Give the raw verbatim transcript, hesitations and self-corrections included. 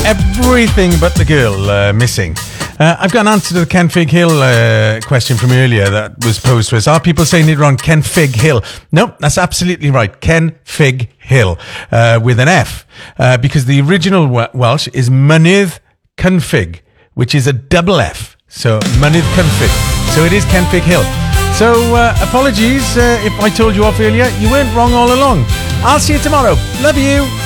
Everything but the girl uh, missing. Uh, I've got an answer to the Ken Fig Hill uh, question from earlier that was posed to us. Are people saying it wrong? Ken Fig Hill. No, that's absolutely right. Ken Fig Hill uh, with an F uh, because the original Welsh is Mynydd Cynfig, which is a double F. So Mynydd Cynfig. So it is Ken Fig Hill. So uh, apologies uh, if I told you off earlier. You weren't wrong all along. I'll see you tomorrow. Love you.